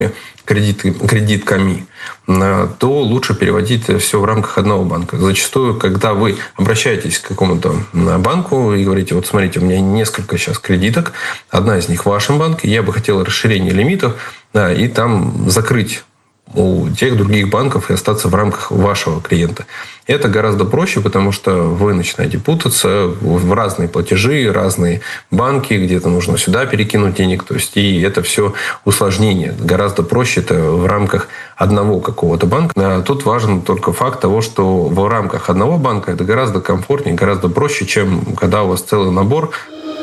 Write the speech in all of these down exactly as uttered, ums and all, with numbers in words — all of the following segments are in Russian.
кредит, кредитками, то лучше переводить все в рамках одного банка. Зачастую, когда вы обращаетесь к какому-то банку и говорите, вот смотрите, у меня несколько сейчас кредиток, одна из них в вашем банке, я бы хотел расширение лимитов, да, и там закрыть у тех других банков и остаться в рамках вашего клиента. Это гораздо проще, потому что вы начинаете путаться в разные платежи, разные банки, где-то нужно сюда перекинуть денег. То есть, и это все усложнение. Гораздо проще это в рамках одного какого-то банка. А тут важен только факт того, что в рамках одного банка это гораздо комфортнее, гораздо проще, чем когда у вас целый набор.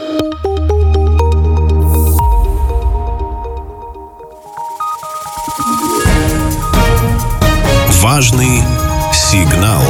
Важный сигнал.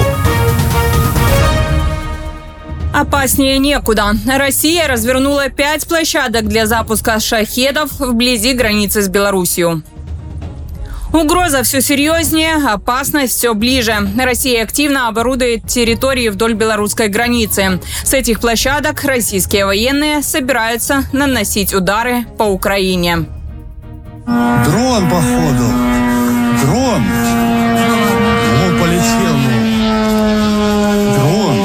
Опаснее некуда. Россия развернула пять площадок для запуска шахедов вблизи границы с Беларусью. Угроза все серьезнее, опасность все ближе. Россия активно оборудует территории вдоль белорусской границы. С этих площадок российские военные собираются наносить удары по Украине. Дрон, походу. Дрон. О, полетел. Дрон.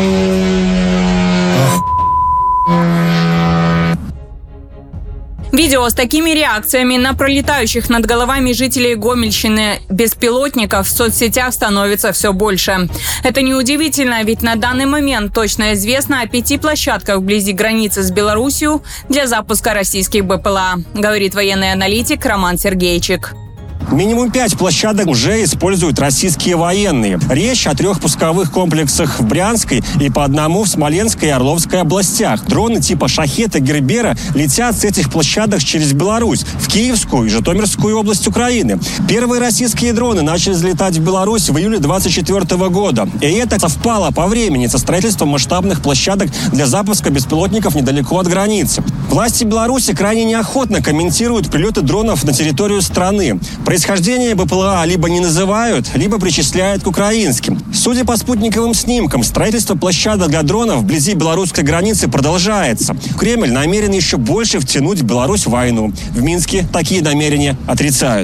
Видео с такими реакциями на пролетающих над головами жителей Гомельщины беспилотников в соцсетях становится все больше. Это неудивительно, ведь на данный момент точно известно о пяти площадках вблизи границы с Беларусью для запуска российских БПЛА, говорит военный аналитик Роман Сергейчик. Минимум пять площадок уже используют российские военные. Речь о трех пусковых комплексах в Брянской и по одному в Смоленской и Орловской областях. Дроны типа «Шахед» и «Гербера» летят с этих площадок через Беларусь, в Киевскую и Житомирскую область Украины. Первые российские дроны начали взлетать в Беларусь в июле двадцать четвёртого года. И это совпало по времени со строительством масштабных площадок для запуска беспилотников недалеко от границы. Власти Беларуси крайне неохотно комментируют прилеты дронов на территорию страны. Происхождение БПЛА либо не называют, либо причисляют к украинским. Судя по спутниковым снимкам, строительство площадок для дронов вблизи белорусской границы продолжается. Кремль намерен еще больше втянуть Беларусь в войну. В Минске такие намерения отрицают.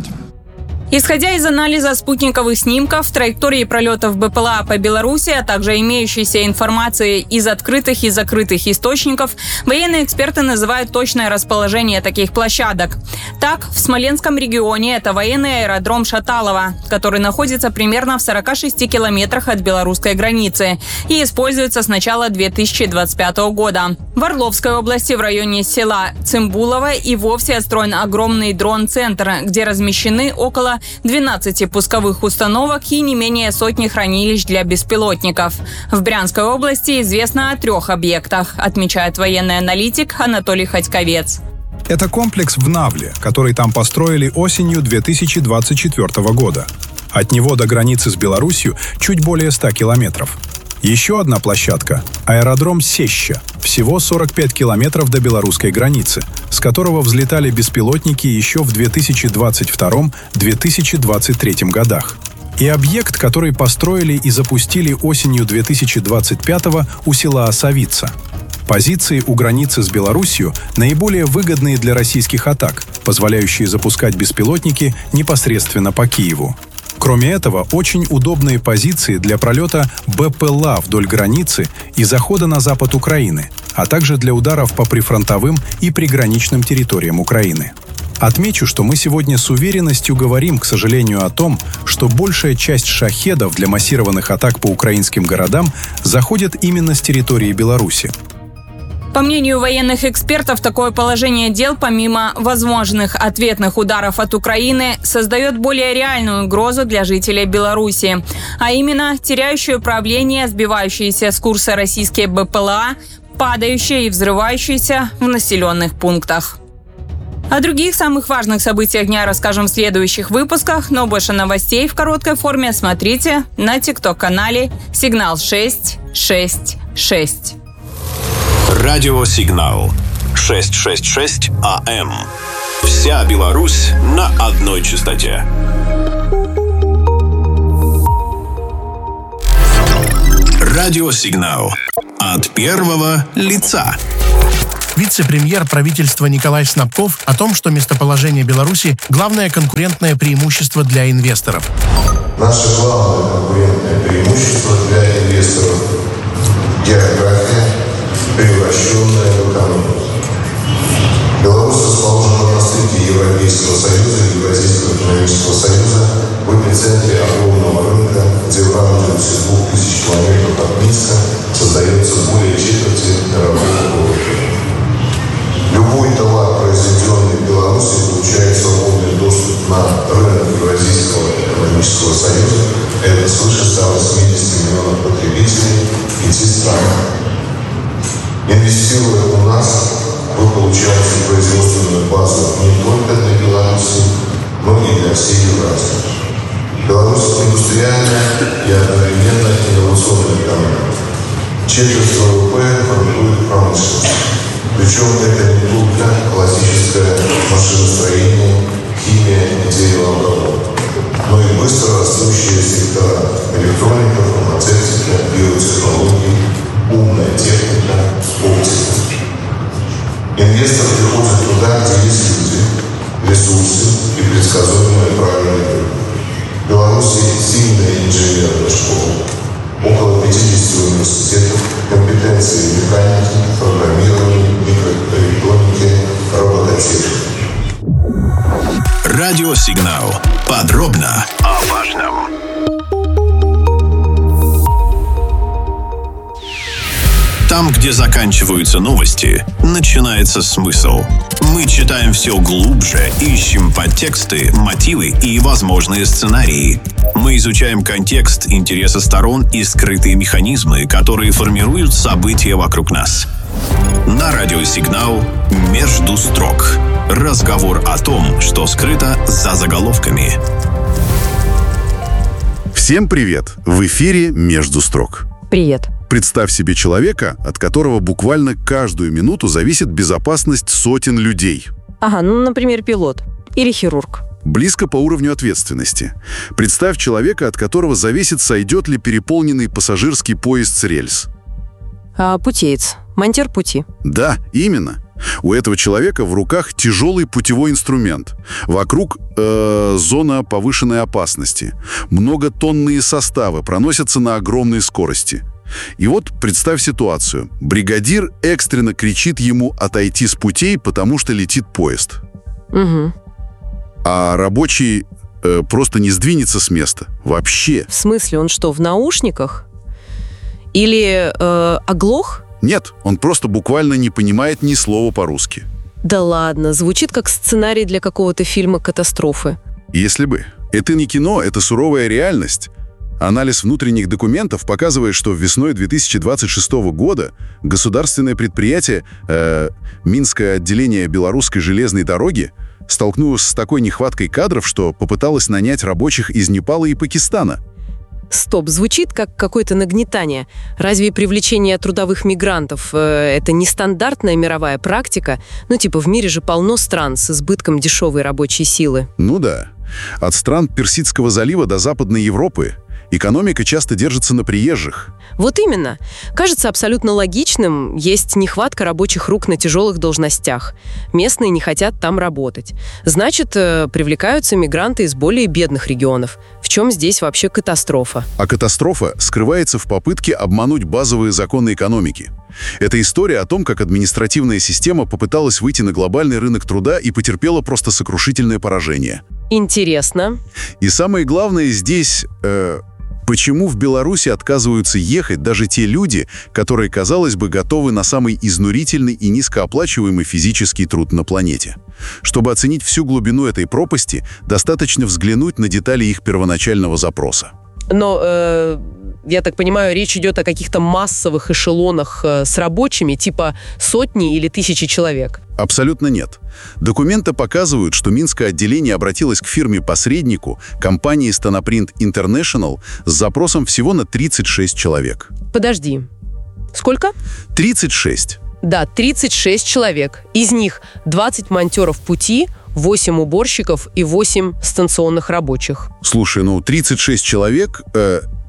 Исходя из анализа спутниковых снимков, траектории пролетов БПЛА по Беларуси, а также имеющейся информации из открытых и закрытых источников, военные эксперты называют точное расположение таких площадок. Так, в Смоленском регионе это военный аэродром Шаталова, который находится примерно в сорока шести километрах от белорусской границы и используется с начала две тысячи двадцать пятого года. В Орловской области в районе села Цимбулово и вовсе отстроен огромный дрон-центр, где размещены около двенадцати пусковых установок и не менее сотни хранилищ для беспилотников. В Брянской области известно о трех объектах, отмечает военный аналитик Анатолий Ходьковец. Это комплекс в Навле, который там построили осенью две тысячи двадцать четвёртого года. От него до границы с Беларусью чуть более ста километров. Еще одна площадка – аэродром Сеща, всего сорок пять километров до белорусской границы, с которого взлетали беспилотники еще в две тысячи двадцать втором — две тысячи двадцать третьем годах. И объект, который построили и запустили осенью две тысячи двадцать пятого у села Осовица. Позиции у границы с Беларусью наиболее выгодные для российских атак, позволяющие запускать беспилотники непосредственно по Киеву. Кроме этого, очень удобные позиции для пролета БПЛА вдоль границы и захода на запад Украины, а также для ударов по прифронтовым и приграничным территориям Украины. Отмечу, что мы сегодня с уверенностью говорим, к сожалению, о том, что большая часть шахедов для массированных атак по украинским городам заходит именно с территории Беларуси. По мнению военных экспертов, такое положение дел, помимо возможных ответных ударов от Украины, создает более реальную угрозу для жителей Беларуси, а именно теряющие управление, сбивающиеся с курса российские БПЛА, падающие и взрывающиеся в населенных пунктах. О других самых важных событиях дня расскажем в следующих выпусках, но больше новостей в короткой форме смотрите на тикток-канале «Сигнал шесть шесть шесть». Радиосигнал шестьсот шестьдесят шесть АМ. Вся Беларусь на одной частоте. Радиосигнал от первого лица. вице-премьер правительства Николай Снабков о том, что местоположение Беларуси – главное конкурентное преимущество для инвесторов. Наше главное конкурентное преимущество для инвесторов – география, превращенная в экономику. Беларусь расположена на стыке Европейского Союза и Евразийского экономического союза в эпицентре огромного рынка, где в радиусе двух тысяч километров от Минска создается более четверти мирового ВВП. Любой товар, произведенный в Беларуси, получает свободный доступ на рынок Евразийского экономического союза. Это свыше ста восьмидесяти миллионов потребителей в пяти странах. Инвестируя у нас, вы получаете производственную базу не только для Беларуси, но и для всей Евразии. Беларусь индустриальная и одновременно инновационная экономика. Четверть ВВП формирует промышленность. Причем это не только классическое машиностроение, химия и деревообработка, но и быстро растущие сектора электроника, фармацевтика, биотехнологии, умная техника, оптика. Инвестор приходит туда, где есть люди, ресурсы и предсказуемые правильные рынки. В Беларуси сильная инженерная школа, около пятидесяти университетов, компетенции механики, программирования, микроэлектроники, робототехники. Радиосигнал. Подробно о важном. Там, где заканчиваются новости, начинается смысл. Мы читаем все глубже, ищем подтексты, мотивы и возможные сценарии. Мы изучаем контекст, интересы сторон и скрытые механизмы, которые формируют события вокруг нас. На радиосигнал «Между строк». Разговор о том, что скрыто за заголовками. Всем привет! В эфире «Между строк». Привет. Представь себе человека, от которого буквально каждую минуту зависит безопасность сотен людей. Ага, ну, например, пилот или хирург. Близко по уровню ответственности. Представь человека, от которого зависит, сойдет ли переполненный пассажирский поезд с рельс. А, путеец. Монтер пути. Да, именно. У этого человека в руках тяжелый путевой инструмент. Вокруг э, зона повышенной опасности. Многотонные составы проносятся на огромной скорости. И вот представь ситуацию. Бригадир экстренно кричит ему отойти с путей, потому что летит поезд. Угу. А рабочий э, просто не сдвинется с места. Вообще. В смысле, он что, в наушниках? Или э, оглох? Нет, он просто буквально не понимает ни слова по-русски. Да ладно, звучит как сценарий для какого-то фильма катастрофы. Если бы. Это не кино, это суровая реальность. Анализ внутренних документов показывает, что весной две тысячи двадцать шестого года государственное предприятие э, Минское отделение Белорусской железной дороги столкнулось с такой нехваткой кадров, что попыталось нанять рабочих из Непала и Пакистана. Стоп, звучит как какое-то нагнетание. Разве привлечение трудовых мигрантов э, это не стандартная мировая практика? Ну, типа, в мире же полно стран с избытком дешевой рабочей силы. Ну да. От стран Персидского залива до Западной Европы экономика часто держится на приезжих. Вот именно. Кажется абсолютно логичным, есть нехватка рабочих рук на тяжелых должностях. Местные не хотят там работать. Значит, э, привлекаются мигранты из более бедных регионов. В чем здесь вообще катастрофа? А катастрофа скрывается в попытке обмануть базовые законы экономики. Это история о том, как административная система попыталась выйти на глобальный рынок труда и потерпела просто сокрушительное поражение. Интересно. И самое главное здесь... Э, Почему в Беларуси отказываются ехать даже те люди, которые, казалось бы, готовы на самый изнурительный и низкооплачиваемый физический труд на планете? Чтобы оценить всю глубину этой пропасти, достаточно взглянуть на детали их первоначального запроса. Но, э, я так понимаю, речь идет о каких-то массовых эшелонах э, с рабочими, типа сотни или тысячи человек. Абсолютно нет. Документы показывают, что Минское отделение обратилось к фирме-посреднику, компании Stanoprint International, с запросом всего на тридцать шесть человек. Подожди. Сколько? тридцать шесть. Да, тридцать шесть человек. Из них двадцать монтеров пути, восемь уборщиков и восемь станционных рабочих. Слушай, ну тридцать шесть человек... Э,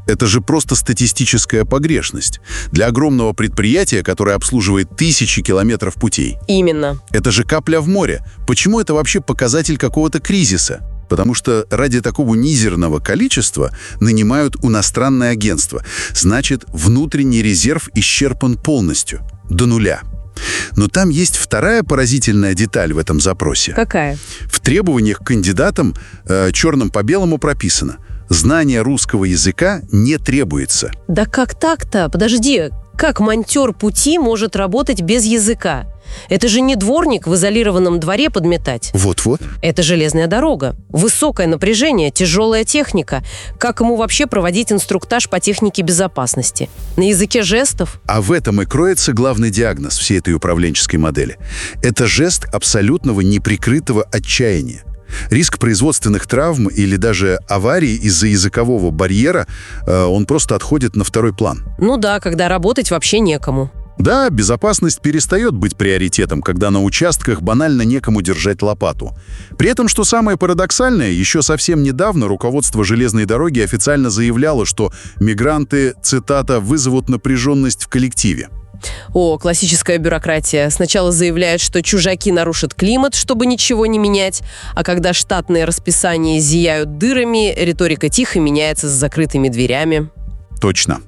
Это же просто статистическая погрешность. Для огромного предприятия, которое обслуживает тысячи километров путей. Именно. Это же капля в море. Почему это вообще показатель какого-то кризиса? Потому что ради такого мизерного количества нанимают иностранное агентство. Значит, внутренний резерв исчерпан полностью, до нуля. Но там есть вторая поразительная деталь в этом запросе. Какая? В требованиях к кандидатам э, черным по белому прописано: знание русского языка не требуется. Да как так-то? Подожди, как монтер пути может работать без языка? Это же не дворник в изолированном дворе подметать. Вот-вот. Это железная дорога. Высокое напряжение, тяжелая техника. Как ему вообще проводить инструктаж по технике безопасности? На языке жестов? А в этом и кроется главный диагноз всей этой управленческой модели. Это жест абсолютного неприкрытого отчаяния. Риск производственных травм или даже аварии из-за языкового барьера, э, он просто отходит на второй план. Ну да, когда работать вообще некому. Да, безопасность перестает быть приоритетом, когда на участках банально некому держать лопату. При этом, что самое парадоксальное, еще совсем недавно руководство железной дороги официально заявляло, что мигранты, цитата, «вызовут напряженность в коллективе». О, классическая бюрократия. Сначала заявляют, что чужаки нарушат климат, чтобы ничего не менять, а когда штатные расписания зияют дырами, риторика тихо меняется с закрытыми дверями. Точно.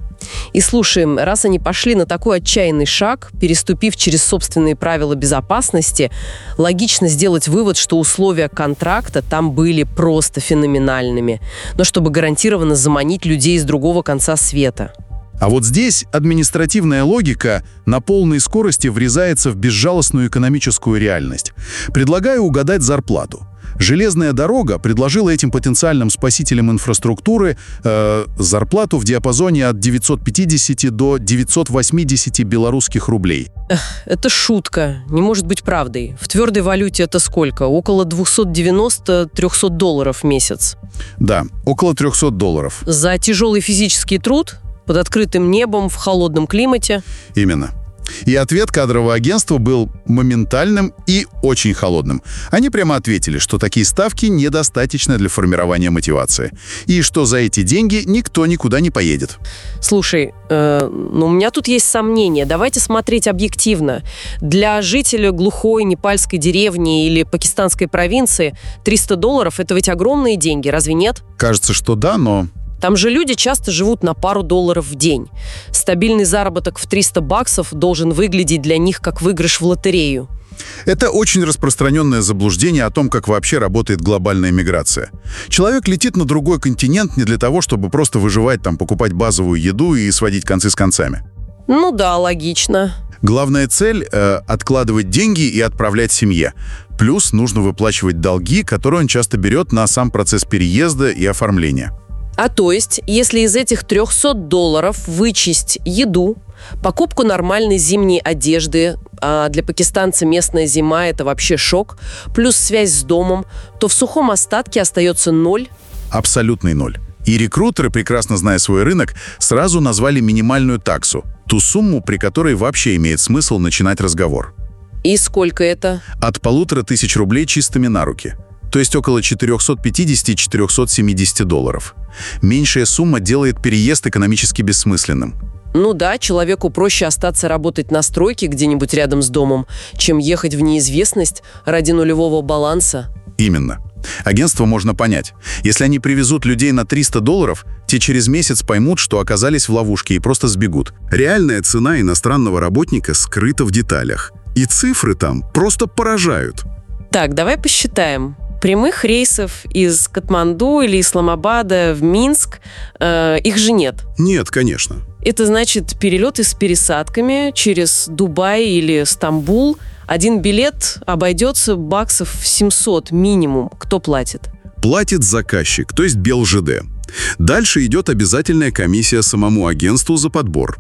И слушаем, раз они пошли на такой отчаянный шаг, переступив через собственные правила безопасности, логично сделать вывод, что условия контракта там были просто феноменальными, но чтобы гарантированно заманить людей с другого конца света. А вот здесь административная логика на полной скорости врезается в безжалостную экономическую реальность. Предлагаю угадать зарплату. Железная дорога предложила этим потенциальным спасителям инфраструктуры э, зарплату в диапазоне от девятисот пятидесяти до девятисот восьмидесяти белорусских рублей. Эх, это шутка, не может быть правдой. В твердой валюте это сколько? Около двухсот девяноста — трехсот долларов в месяц. Да, около трехсот долларов. За тяжелый физический труд? Под открытым небом, в холодном климате? Именно. И ответ кадрового агентства был моментальным и очень холодным. Они прямо ответили, что такие ставки недостаточны для формирования мотивации. И что за эти деньги никто никуда не поедет. Слушай, э, ну у меня тут есть сомнения. Давайте смотреть объективно. Для жителя глухой непальской деревни или пакистанской провинции триста долларов – это ведь огромные деньги, разве нет? Кажется, что да, но... Там же люди часто живут на пару долларов в день. Стабильный заработок в триста баксов должен выглядеть для них как выигрыш в лотерею. Это очень распространенное заблуждение о том, как вообще работает глобальная миграция. Человек летит на другой континент не для того, чтобы просто выживать там, покупать базовую еду и сводить концы с концами. Ну да, логично. Главная цель э, – откладывать деньги и отправлять семье. Плюс нужно выплачивать долги, которые он часто берет на сам процесс переезда и оформления. А то есть, если из этих трехсот долларов вычесть еду, покупку нормальной зимней одежды, а для пакистанца местная зима – это вообще шок, плюс связь с домом, то в сухом остатке остается ноль? Абсолютный ноль. И рекрутеры, прекрасно зная свой рынок, сразу назвали минимальную таксу – ту сумму, при которой вообще имеет смысл начинать разговор. И сколько это? От полутора тысяч рублей чистыми на руки. То есть около четырехсот пятидесяти — четырехсот семидесяти долларов. Меньшая сумма делает переезд экономически бессмысленным. Ну да, человеку проще остаться работать на стройке где-нибудь рядом с домом, чем ехать в неизвестность ради нулевого баланса. Именно. Агентство можно понять. Если они привезут людей на триста долларов, те через месяц поймут, что оказались в ловушке и просто сбегут. Реальная цена иностранного работника скрыта в деталях. И цифры там просто поражают. Так, давай посчитаем. Прямых рейсов из Катманду или Исламабада в Минск, э, их же нет. Нет, конечно. Это значит перелеты с пересадками через Дубай или Стамбул. Один билет обойдется баксов в семьсот минимум. Кто платит? Платит заказчик, то есть БелЖД. Дальше идет обязательная комиссия самому агентству за подбор.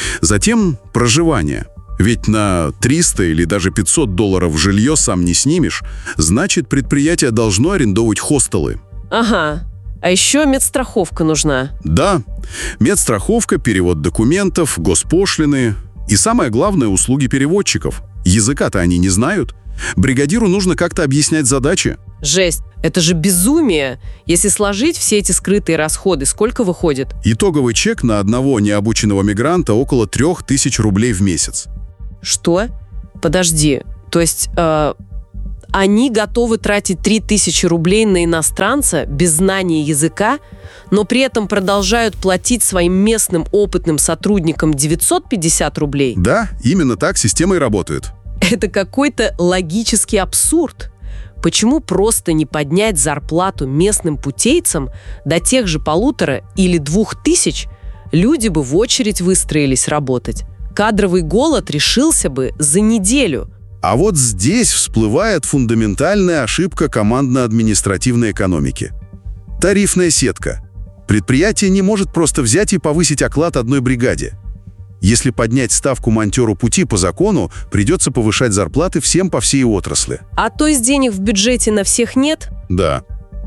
Затем проживание. Ведь на триста или даже пятьсот долларов жилье сам не снимешь, значит, предприятие должно арендовать хостелы. Ага. А еще медстраховка нужна. Да. Медстраховка, перевод документов, госпошлины и, самое главное, услуги переводчиков. Языка-то они не знают. Бригадиру нужно как-то объяснять задачи. Жесть. Это же безумие. Если сложить все эти скрытые расходы, сколько выходит? Итоговый чек на одного необученного мигранта около трех тысяч рублей в месяц. Что? Подожди. То есть э, они готовы тратить три тысячи рублей на иностранца без знания языка, но при этом продолжают платить своим местным опытным сотрудникам девятьсот пятьдесят рублей? Да, именно так система и работает. Это какой-то логический абсурд. Почему просто не поднять зарплату местным путейцам до тех же полутора или двух тысяч? Люди бы в очередь выстроились работать. Кадровый голод решился бы за неделю. А вот здесь всплывает фундаментальная ошибка командно-административной экономики. Тарифная сетка. Предприятие не может просто взять и повысить оклад одной бригаде. Если поднять ставку монтеру пути по закону, придется повышать зарплаты всем по всей отрасли. А то есть денег в бюджете на всех нет? Да.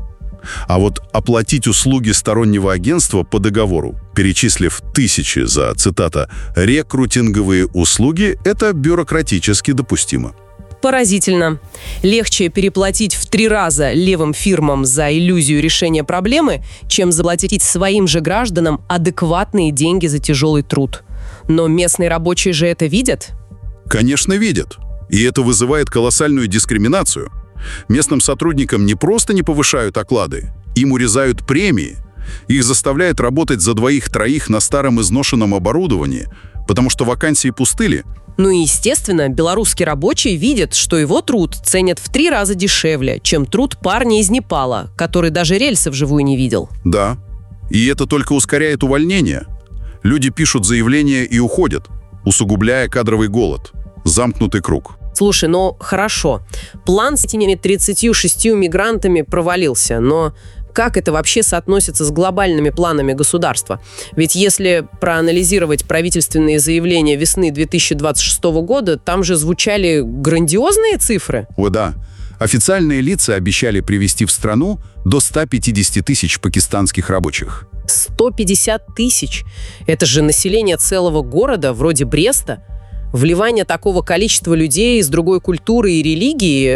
А вот оплатить услуги стороннего агентства по договору, перечислив тысячи за, цитата, «рекрутинговые услуги», это бюрократически допустимо. Поразительно. Легче переплатить в три раза левым фирмам за иллюзию решения проблемы, чем заплатить своим же гражданам адекватные деньги за тяжелый труд. Но местные рабочие же это видят? Конечно, видят. И это вызывает колоссальную дискриминацию. Местным сотрудникам не просто не повышают оклады, им урезают премии. Их заставляют работать за двоих-троих на старом изношенном оборудовании, потому что вакансии пустыли. Ну и, естественно, белорусский рабочий видит, что его труд ценят в три раза дешевле, чем труд парня из Непала, который даже рельсы вживую не видел. Да. И это только ускоряет увольнение. Люди пишут заявления и уходят, усугубляя кадровый голод. Замкнутый круг. Слушай, ну хорошо. План с этими тридцатью шестью мигрантами провалился, но как это вообще соотносится с глобальными планами государства? Ведь если проанализировать правительственные заявления весны две тысячи двадцать шестого года, там же звучали грандиозные цифры. О, да. Официальные лица обещали привести в страну до ста пятидесяти тысяч пакистанских рабочих. сто пятьдесят тысяч. Это же население целого города, вроде Бреста. Вливание такого количества людей из другой культуры и религии,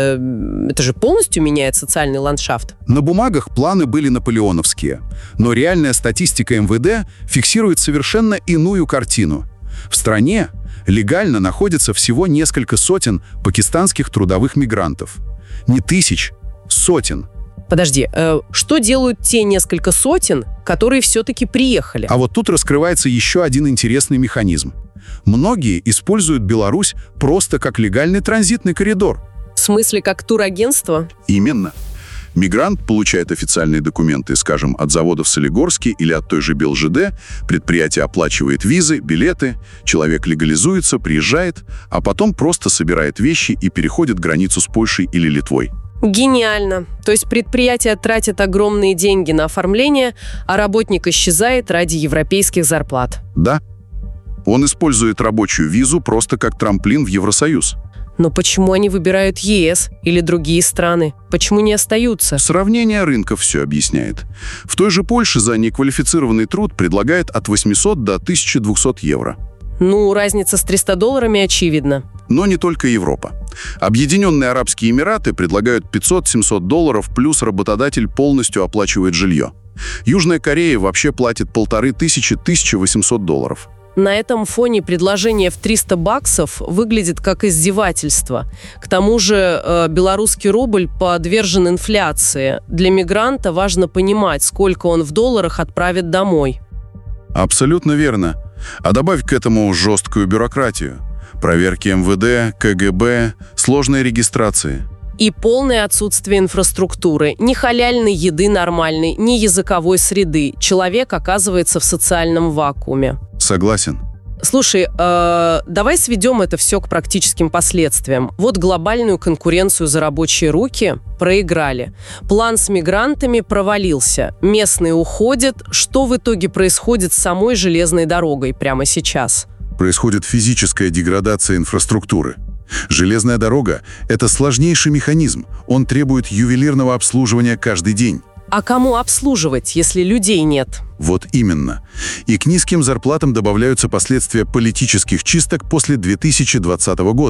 э, это же полностью меняет социальный ландшафт. На бумагах планы были наполеоновские, но реальная статистика эм вэ дэ фиксирует совершенно иную картину. В стране легально находится всего несколько сотен пакистанских трудовых мигрантов. Не тысяч, сотен. Подожди, э, что делают те несколько сотен, которые все-таки приехали? А вот тут раскрывается еще один интересный механизм. Многие используют Беларусь просто как легальный транзитный коридор. В смысле, как турагентство? Именно. Мигрант получает официальные документы, скажем, от завода в Солигорске или от той же БелЖД, предприятие оплачивает визы, билеты, человек легализуется, приезжает, а потом просто собирает вещи и переходит границу с Польшей или Литвой. Гениально. То есть предприятие тратит огромные деньги на оформление, а работник исчезает ради европейских зарплат. Да. Он использует рабочую визу просто как трамплин в Евросоюз. Но почему они выбирают е эс или другие страны? Почему не остаются? Сравнение рынков все объясняет. В той же Польше за неквалифицированный труд предлагают от восьмисот до тысячи двухсот евро. Ну, разница с тремястами долларами очевидна. Но не только Европа. Объединенные Арабские Эмираты предлагают пятьсот-семьсот долларов, плюс работодатель полностью оплачивает жилье. Южная Корея вообще платит полторы тысячи — тысяча восемьсот долларов. На этом фоне предложение в триста баксов выглядит как издевательство. К тому же э, белорусский рубль подвержен инфляции. Для мигранта важно понимать, сколько он в долларах отправит домой. Абсолютно верно. А добавь к этому жесткую бюрократию. Проверки эм вэ дэ, ка гэ бэ, сложные регистрации. И полное отсутствие инфраструктуры, ни халяльной еды нормальной, ни языковой среды. Человек оказывается в социальном вакууме. Согласен. Слушай, э, давай сведем это все к практическим последствиям. Вот глобальную конкуренцию за рабочие руки проиграли. План с мигрантами провалился. Местные уходят. Что в итоге происходит с самой железной дорогой прямо сейчас? Происходит физическая деградация инфраструктуры. Железная дорога – это сложнейший механизм. Он требует ювелирного обслуживания каждый день. А кому обслуживать, если людей нет? Вот именно. И к низким зарплатам добавляются последствия политических чисток после две тысячи двадцатого года.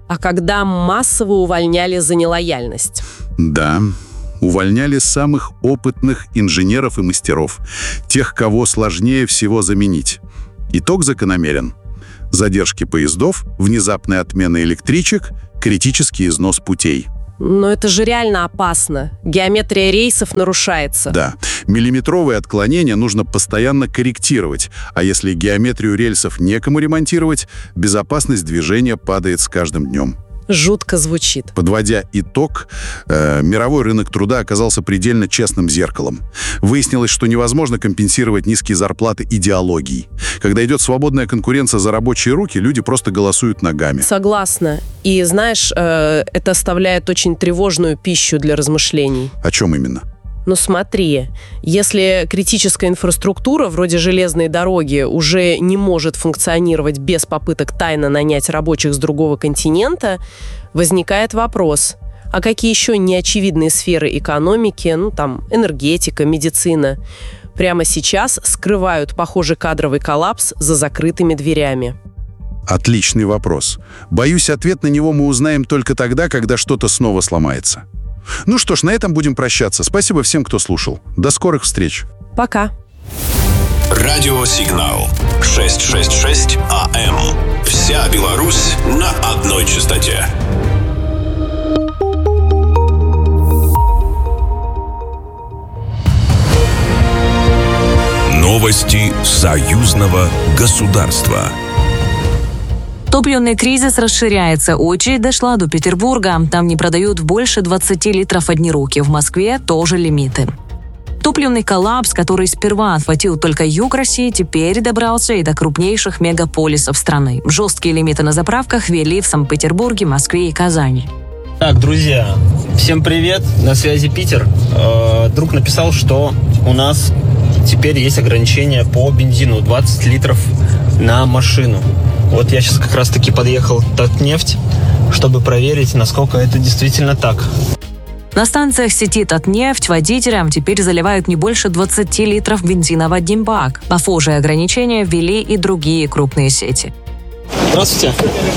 А когда массово увольняли за нелояльность? Да, увольняли самых опытных инженеров и мастеров, тех, кого сложнее всего заменить. Итог закономерен. Задержки поездов, внезапная отмена электричек, критический износ путей. Но это же реально опасно. Геометрия рейсов нарушается. Да. Миллиметровые отклонения нужно постоянно корректировать, а если геометрию рельсов некому ремонтировать, безопасность движения падает с каждым днем. Жутко звучит. Подводя итог, э, мировой рынок труда оказался предельно честным зеркалом. Выяснилось, что невозможно компенсировать низкие зарплаты идеологией. Когда идет свободная конкуренция за рабочие руки, люди просто голосуют ногами. Согласна. И знаешь, э, это оставляет очень тревожную пищу для размышлений. О чем именно? Ну смотри, если критическая инфраструктура, вроде железной дороги, уже не может функционировать без попыток тайно нанять рабочих с другого континента, возникает вопрос, а какие еще неочевидные сферы экономики, ну там энергетика, медицина, прямо сейчас скрывают похожий кадровый коллапс за закрытыми дверями? Отличный вопрос. Боюсь, ответ на него мы узнаем только тогда, когда что-то снова сломается. Ну что ж, на этом будем прощаться. Спасибо всем, кто слушал. До скорых встреч. Пока. Радиосигнал шестьсот шестьдесят шесть АМ. Вся Беларусь на одной частоте. Новости союзного государства. Топливный кризис расширяется. Очередь дошла до Петербурга. Там не продают больше двадцати литров одни руки. В Москве тоже лимиты. Топливный коллапс, который сперва охватил только юг России, теперь добрался и до крупнейших мегаполисов страны. Жесткие лимиты на заправках ввели в Санкт-Петербурге, Москве и Казани. Так, друзья, всем привет. На связи Питер. Э, друг написал, что у нас теперь есть ограничение по бензину двадцать литров на машину. Вот я сейчас как раз-таки подъехал в Татнефть, чтобы проверить, насколько это действительно так. На станциях сети Татнефть водителям теперь заливают не больше двадцати литров бензина в один бак. Похожие ограничения ввели и другие крупные сети. Здравствуйте.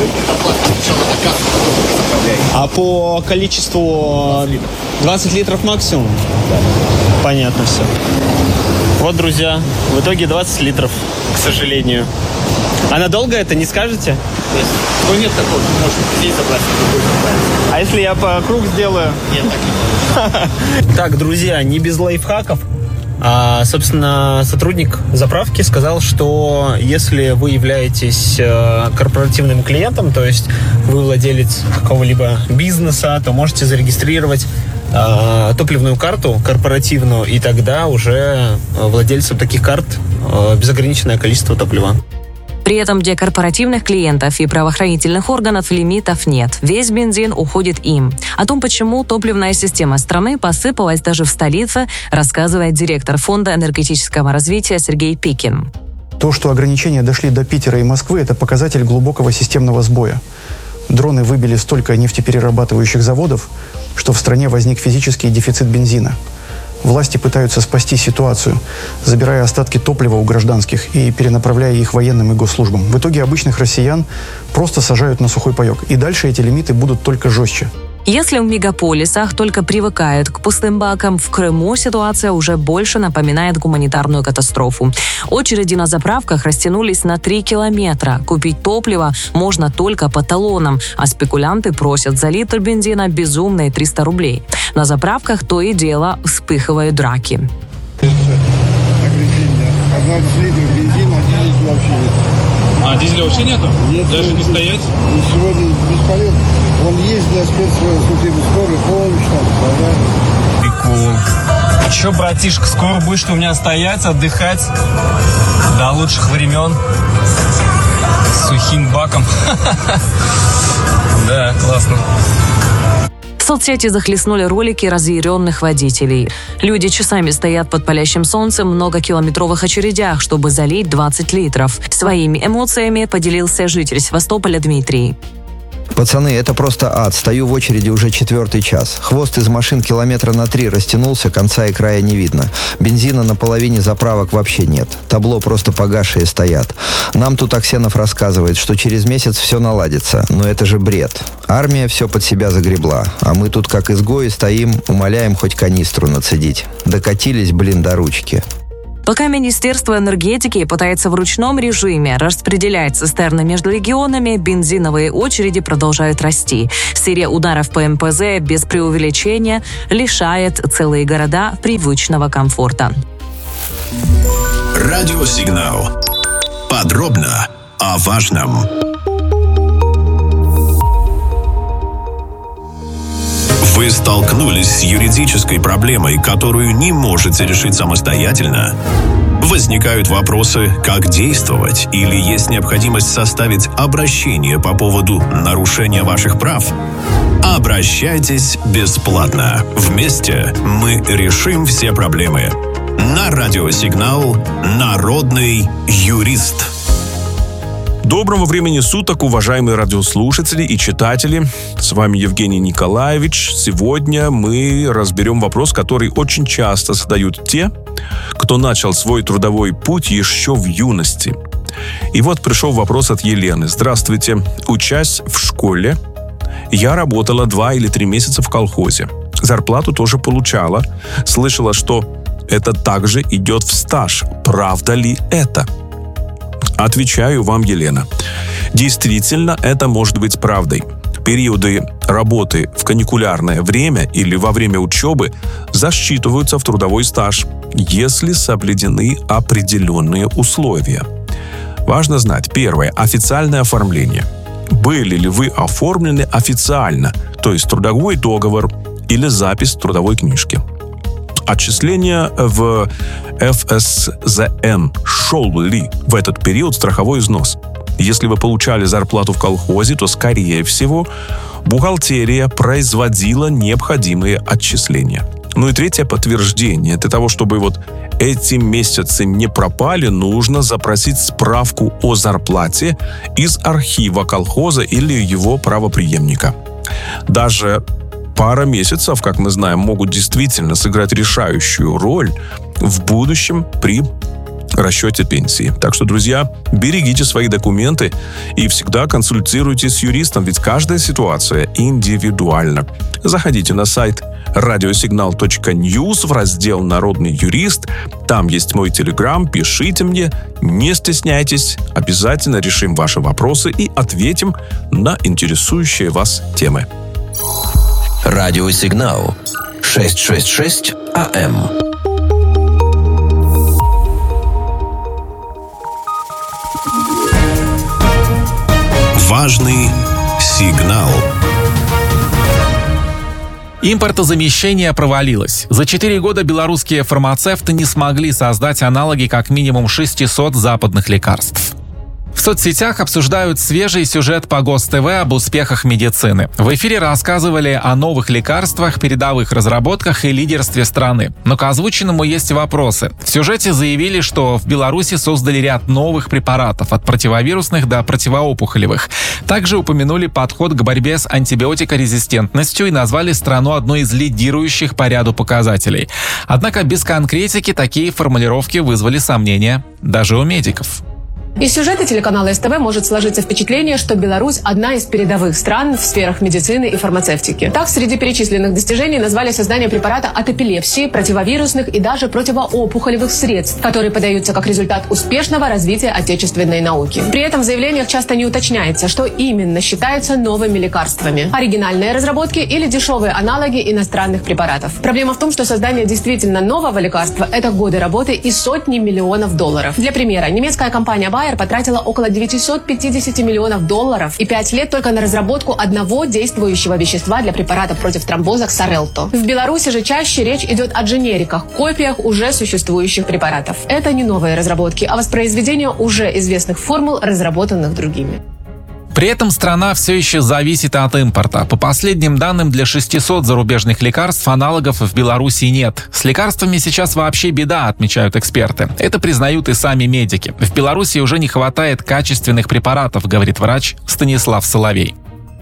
А по количеству двадцать литров максимум? Понятно все. Вот, друзья, в итоге двадцать литров, к сожалению. А надолго это, не скажете? Ну, нет такого, может здесь забрать. А если я по круг сделаю? Нет, так не. Так, друзья, не без лайфхаков. А, собственно, сотрудник заправки сказал, что если вы являетесь корпоративным клиентом, то есть вы владелец какого-либо бизнеса, то можете зарегистрировать а, топливную карту корпоративную, и тогда уже владельцам таких карт а, безограниченное количество топлива. При этом для корпоративных клиентов и правоохранительных органов лимитов нет. Весь бензин уходит им. О том, почему топливная система страны посыпалась даже в столице, рассказывает директор Фонда энергетического развития Сергей Пикин. То, что ограничения дошли до Питера и Москвы, это показатель глубокого системного сбоя. Дроны выбили столько нефтеперерабатывающих заводов, что в стране возник физический дефицит бензина. Власти пытаются спасти ситуацию, забирая остатки топлива у гражданских и перенаправляя их военным и госслужбам. В итоге обычных россиян просто сажают на сухой паек. И дальше эти лимиты будут только жестче. Если в мегаполисах только привыкают к пустым бакам, в Крыму ситуация уже больше напоминает гуманитарную катастрофу. Очереди на заправках растянулись на три километра. Купить топливо можно только по талонам, а спекулянты просят за литр бензина безумные триста рублей. На заправках то и дело вспыхивают драки. А дизеля вообще нету? Нет. Даже не стоять? Сегодня бесполезно. Он есть для спецслужбы скорой помощи. Да? Прикол. Че, братишка, скоро будешь у меня стоять, отдыхать до лучших времен с сухим баком. Да, классно. В соцсети захлестнули ролики разъяренных водителей. Люди часами стоят под палящим солнцем в многокилометровых очередях, чтобы залить двадцать литров. Своими эмоциями поделился житель Севастополя Дмитрий. Пацаны, это просто ад. Стою в очереди уже четвертый час. Хвост из машин километра на три растянулся, конца и края не видно. Бензина на половине заправок вообще нет. Табло просто погашие стоят. Нам тут Аксенов рассказывает, что через месяц все наладится. Но это же бред. Армия все под себя загребла. А мы тут как изгои стоим, умоляем хоть канистру нацедить. Докатились, блин, до ручки. Пока Министерство энергетики пытается в ручном режиме распределять цистерны между регионами, бензиновые очереди продолжают расти. Серия ударов по эм пэ зэ без преувеличения лишает целые города привычного комфорта. Радиосигнал. Подробно о важном. Вы столкнулись с юридической проблемой, которую не можете решить самостоятельно? Возникают вопросы, как действовать, или есть необходимость составить обращение по поводу нарушения ваших прав? Обращайтесь бесплатно. Вместе мы решим все проблемы. На радиосигнал «Народный юрист». Доброго времени суток, уважаемые радиослушатели и читатели. С вами Евгений Николаевич. Сегодня мы разберем вопрос, который очень часто задают те, кто начал свой трудовой путь еще в юности. И вот пришел вопрос от Елены. Здравствуйте. Учась в школе, я работала два или три месяца в колхозе. Зарплату тоже получала. Слышала, что это также идет в стаж. Правда ли это? Отвечаю вам, Елена. Действительно, это может быть правдой. Периоды работы в каникулярное время или во время учебы засчитываются в трудовой стаж, если соблюдены определенные условия. Важно знать, первое, официальное оформление. Были ли вы оформлены официально, то есть трудовой договор или запись в трудовой книжке. Отчисления в эф эс зэ эн. Шел ли в этот период страховой взнос? Если вы получали зарплату в колхозе, то, скорее всего, бухгалтерия производила необходимые отчисления. Ну и третье подтверждение. Для того, чтобы вот эти месяцы не пропали, нужно запросить справку о зарплате из архива колхоза или его правопреемника. Даже пара месяцев, как мы знаем, могут действительно сыграть решающую роль в будущем при расчете пенсии. Так что, друзья, берегите свои документы и всегда консультируйтесь с юристом, ведь каждая ситуация индивидуальна. Заходите на сайт радиосигнал точка ньюс в раздел «Народный юрист». Там есть мой телеграм, пишите мне, не стесняйтесь, обязательно решим ваши вопросы и ответим на интересующие вас темы. Радиосигнал шестьсот шестьдесят шесть а эм. Важный сигнал. Импортозамещение провалилось. За четыре года белорусские фармацевты не смогли создать аналоги как минимум шестисот западных лекарств. В соцсетях обсуждают свежий сюжет по ГОС-ТВ об успехах медицины. В эфире рассказывали о новых лекарствах, передовых разработках и лидерстве страны. Но к озвученному есть вопросы. В сюжете заявили, что в Беларуси создали ряд новых препаратов, от противовирусных до противоопухолевых. Также упомянули подход к борьбе с антибиотикорезистентностью и назвали страну одной из лидирующих по ряду показателей. Однако без конкретики такие формулировки вызвали сомнения даже у медиков. Из сюжета телеканала эс тэ вэ может сложиться впечатление, что Беларусь – одна из передовых стран в сферах медицины и фармацевтики. Так, среди перечисленных достижений назвали создание препарата от эпилепсии, противовирусных и даже противоопухолевых средств, которые подаются как результат успешного развития отечественной науки. При этом в заявлениях часто не уточняется, что именно считаются новыми лекарствами – оригинальные разработки или дешевые аналоги иностранных препаратов. Проблема в том, что создание действительно нового лекарства – это годы работы и сотни миллионов долларов. Для примера, немецкая компания Bayer потратила около девятьсот пятьдесят миллионов долларов и пять лет только на разработку одного действующего вещества для препарата против тромбоза Xarelto. В Беларуси же чаще речь идет о дженериках, копиях уже существующих препаратов. Это не новые разработки, а воспроизведение уже известных формул, разработанных другими. При этом страна все еще зависит от импорта. По последним данным, для шестисот зарубежных лекарств аналогов в Беларуси нет. С лекарствами сейчас вообще беда, отмечают эксперты. Это признают и сами медики. В Беларуси уже не хватает качественных препаратов, говорит врач Станислав Соловей.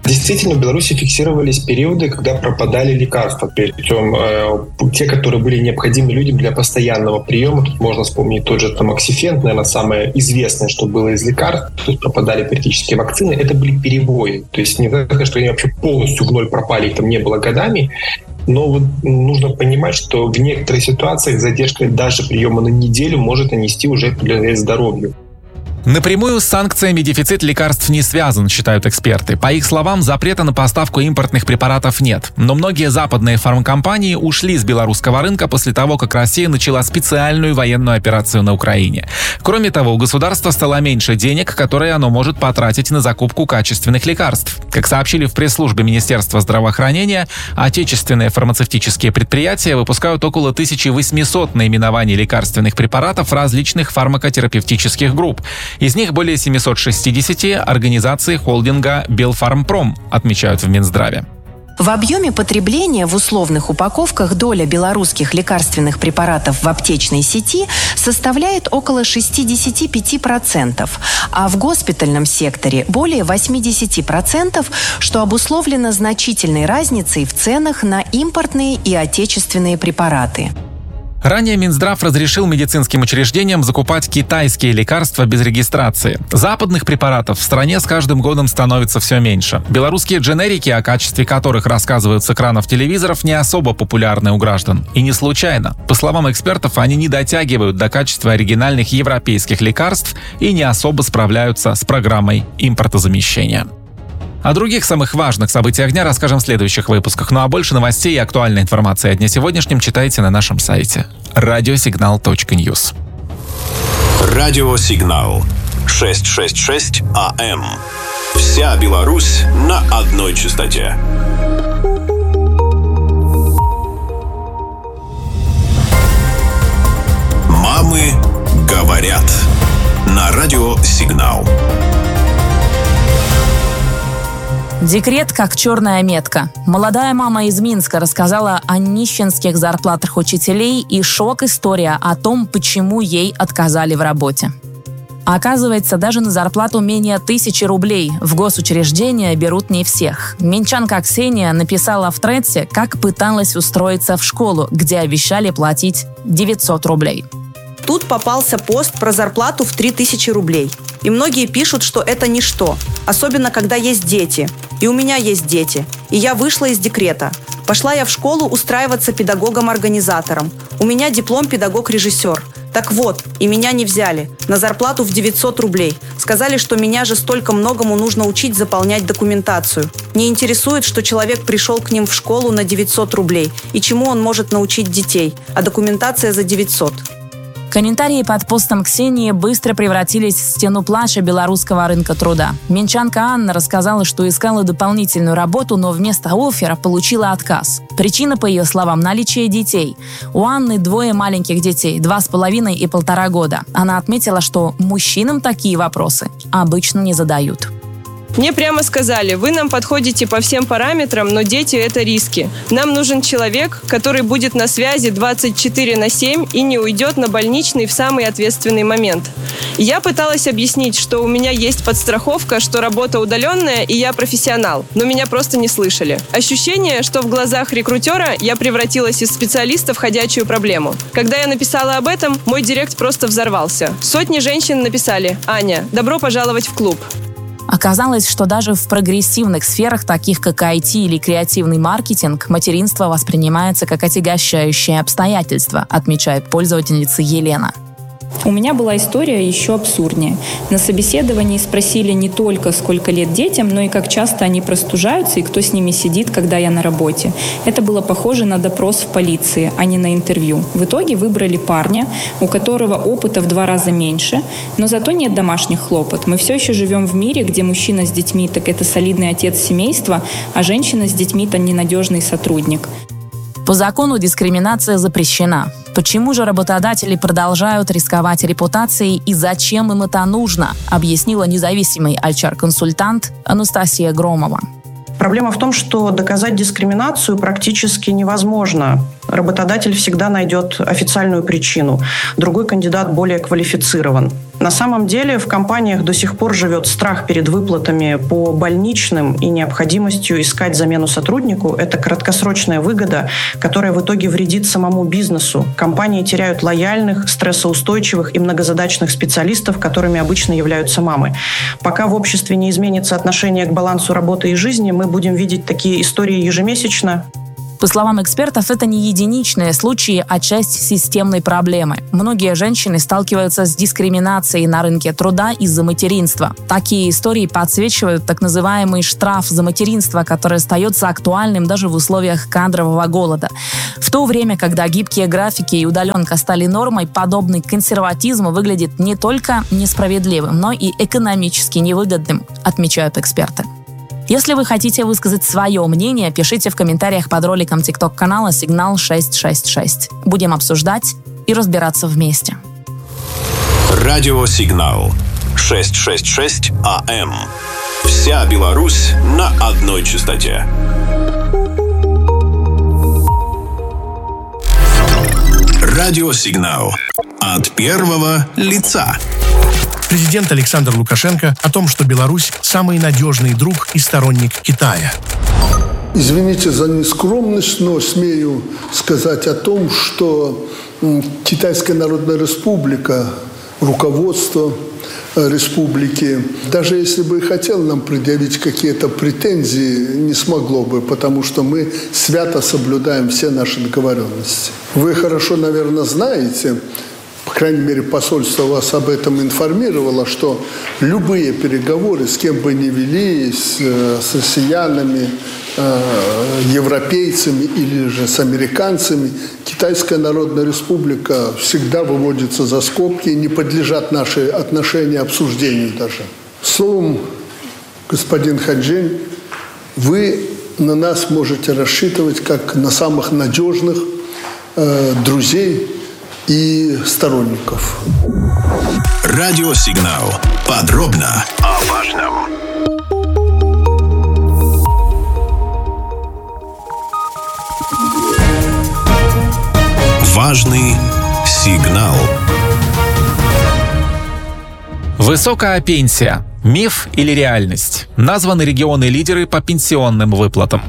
Действительно, в Беларуси фиксировались периоды, когда пропадали лекарства, причем э, те, которые были необходимы людям для постоянного приема. Тут можно вспомнить тот же тамоксифен, наверное, самое известное, что было из лекарств, то есть пропадали периодические вакцины. Это были перебои, то есть не так, что они вообще полностью в ноль пропали, их там не было годами. Но вот нужно понимать, что в некоторых ситуациях задержка даже приема на неделю может нанести уже определенный вред здоровью. Напрямую с санкциями дефицит лекарств не связан, считают эксперты. По их словам, запрета на поставку импортных препаратов нет. Но многие западные фармкомпании ушли с белорусского рынка после того, как Россия начала специальную военную операцию на Украине. Кроме того, у государства стало меньше денег, которые оно может потратить на закупку качественных лекарств. Как сообщили в пресс-службе Министерства здравоохранения, отечественные фармацевтические предприятия выпускают около тысяча восемьсот наименований лекарственных препаратов различных фармакотерапевтических групп. Из них более семьсот шестьдесят организации холдинга «Белфармпром», отмечают в Минздраве. В объеме потребления в условных упаковках доля белорусских лекарственных препаратов в аптечной сети составляет около шестьдесят пять процентов, а в госпитальном секторе более восемьдесят процентов, что обусловлено значительной разницей в ценах на импортные и отечественные препараты. Ранее Минздрав разрешил медицинским учреждениям закупать китайские лекарства без регистрации. Западных препаратов в стране с каждым годом становится все меньше. Белорусские дженерики, о качестве которых рассказывают с экранов телевизоров, не особо популярны у граждан. И не случайно. По словам экспертов, они не дотягивают до качества оригинальных европейских лекарств и не особо справляются с программой импортозамещения. О других самых важных событиях дня расскажем в следующих выпусках. Ну а больше новостей и актуальной информации о дне сегодняшнем читайте на нашем сайте радиосигнал точка ньюс. Радиосигнал шестьсот шестьдесят шесть АМ. Вся Беларусь на одной частоте. Мамы говорят на радиосигнал. Декрет как черная метка. Молодая мама из Минска рассказала о нищенских зарплатах учителей и шок-история о том, почему ей отказали в работе. Оказывается, даже на зарплату менее тысячи рублей в госучреждения берут не всех. Минчанка Ксения написала в Тредсе, как пыталась устроиться в школу, где обещали платить девятьсот рублей. Тут попался пост про зарплату в три тысячи рублей. И многие пишут, что это ничто, особенно когда есть дети. И у меня есть дети. И я вышла из декрета. Пошла я в школу устраиваться педагогом-организатором. У меня диплом педагог-режиссер. Так вот, и меня не взяли. На зарплату в девятьсот рублей. Сказали, что меня же столько многому нужно учить заполнять документацию. Не интересует, что человек пришел к ним в школу на девятьсот рублей. И чему он может научить детей. А документация за девятьсот. Комментарии под постом Ксении быстро превратились в стену плача белорусского рынка труда. Минчанка Анна рассказала, что искала дополнительную работу, но вместо оффера получила отказ. Причина, по ее словам, наличие детей. У Анны двое маленьких детей, два с половиной и полтора года. Она отметила, что мужчинам такие вопросы обычно не задают. Мне прямо сказали, вы нам подходите по всем параметрам, но дети – это риски. Нам нужен человек, который будет на связи двадцать четыре на семь и не уйдет на больничный в самый ответственный момент. Я пыталась объяснить, что у меня есть подстраховка, что работа удаленная и я профессионал, но меня просто не слышали. Ощущение, что в глазах рекрутера я превратилась из специалиста в ходячую проблему. Когда я написала об этом, мой директ просто взорвался. Сотни женщин написали: «Аня, добро пожаловать в клуб». Оказалось, что даже в прогрессивных сферах, таких как ай ти или креативный маркетинг, материнство воспринимается как отягощающее обстоятельство, отмечает пользовательница Елена. У меня была история еще абсурднее. На собеседовании спросили не только, сколько лет детям, но и как часто они простужаются и кто с ними сидит, когда я на работе. Это было похоже на допрос в полиции, а не на интервью. В итоге выбрали парня, у которого опыта в два раза меньше, но зато нет домашних хлопот. Мы все еще живем в мире, где мужчина с детьми – так это солидный отец семейства, а женщина с детьми – то ненадежный сотрудник. По закону дискриминация запрещена. Почему же работодатели продолжают рисковать репутацией и зачем им это нужно, объяснила независимый эйч ар-консультант Анастасия Громова. Проблема в том, что доказать дискриминацию практически невозможно. Работодатель всегда найдет официальную причину. Другой кандидат более квалифицирован. На самом деле в компаниях до сих пор живет страх перед выплатами по больничным и необходимостью искать замену сотруднику. Это краткосрочная выгода, которая в итоге вредит самому бизнесу. Компании теряют лояльных, стрессоустойчивых и многозадачных специалистов, которыми обычно являются мамы. Пока в обществе не изменится отношение к балансу работы и жизни, мы будем видеть такие истории ежемесячно. По словам экспертов, это не единичные случаи, а часть системной проблемы. Многие женщины сталкиваются с дискриминацией на рынке труда из-за материнства. Такие истории подсвечивают так называемый штраф за материнство, который остается актуальным даже в условиях кадрового голода. В то время, когда гибкие графики и удаленка стали нормой, подобный консерватизм выглядит не только несправедливым, но и экономически невыгодным, отмечают эксперты. Если вы хотите высказать свое мнение, пишите в комментариях под роликом тикток-канала «Сигнал шестьсот шестьдесят шесть». Будем обсуждать и разбираться вместе. Радиосигнал шестьсот шестьдесят шесть АМ. Вся Беларусь на одной частоте. Радиосигнал от первого лица. Президент Александр Лукашенко о том, что Беларусь – самый надежный друг и сторонник Китая. Извините за нескромность, но смею сказать о том, что Китайская Народная Республика, руководство республики, даже если бы и хотел нам предъявить какие-то претензии, не смогло бы, потому что мы свято соблюдаем все наши договоренности. Вы хорошо, наверное, знаете, по крайней мере, посольство вас об этом информировало, что любые переговоры, с кем бы ни велись, с россиянами, европейцами или же с американцами, Китайская Народная Республика всегда выводится за скобки, не подлежат наши отношения обсуждению даже. Словом, господин Хаджин, вы на нас можете рассчитывать как на самых надежных э, друзей и сторонников. Радиосигнал. Подробно о важном. Важный сигнал. Высокая пенсия. Миф или реальность? Названы регионы-лидеры по пенсионным выплатам.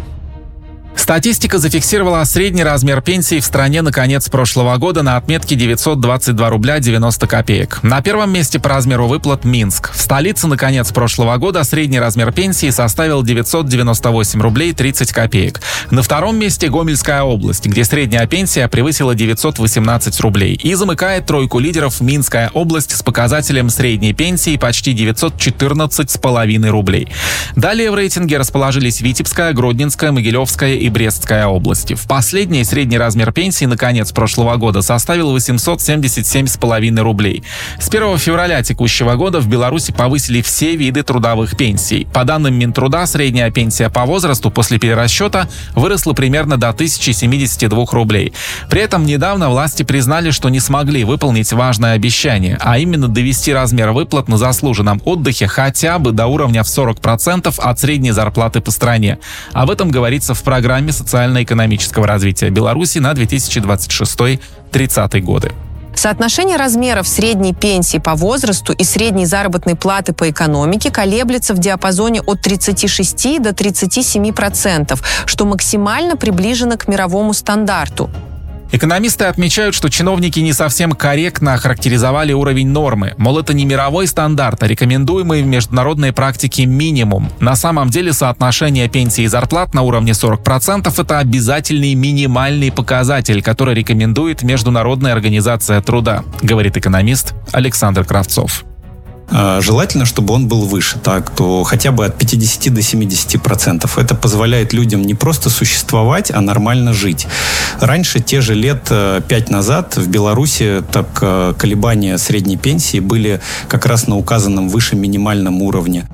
Статистика зафиксировала средний размер пенсии в стране на конец прошлого года на отметке девятьсот двадцать два рубля девяносто копеек. На первом месте по размеру выплат Минск. В столице на конец прошлого года средний размер пенсии составил девятьсот девяносто восемь рублей тридцать копеек. На втором месте Гомельская область, где средняя пенсия превысила девятьсот восемнадцать рублей. И замыкает тройку лидеров Минская область с показателем средней пенсии почти девятьсот четырнадцать с половиной рублей. Далее в рейтинге расположились Витебская, Гродненская, Могилевская и Брестская области. В последней средний размер пенсии на конец прошлого года составил восемьсот семьдесят семь с половиной рублей. С первого февраля текущего года в Беларуси повысили все виды трудовых пенсий. По данным Минтруда, средняя пенсия по возрасту после перерасчета выросла примерно до тысячи семидесяти двух рублей. При этом недавно власти признали, что не смогли выполнить важное обещание, а именно довести размер выплат на заслуженном отдыхе хотя бы до уровня в сорок процентов от средней зарплаты по стране. Об этом говорится в программе социально-экономического развития Беларуси на две тысячи двадцать шестой — тридцатый годы. Соотношение размеров средней пенсии по возрасту и средней заработной платы по экономике колеблется в диапазоне от тридцати шести до тридцати семи процентов, что максимально приближено к мировому стандарту. Экономисты отмечают, что чиновники не совсем корректно охарактеризовали уровень нормы. Мол, это не мировой стандарт, а рекомендуемый в международной практике минимум. На самом деле соотношение пенсии и зарплат на уровне сорок процентов – это обязательный минимальный показатель, который рекомендует Международная организация труда, говорит экономист Александр Кравцов. Желательно, чтобы он был выше, так, то хотя бы от пятидесяти до семидесяти процентов. Это позволяет людям не просто существовать, а нормально жить. Раньше, те же лет пять назад, в Беларуси так колебания средней пенсии были как раз на указанном выше минимальном уровне.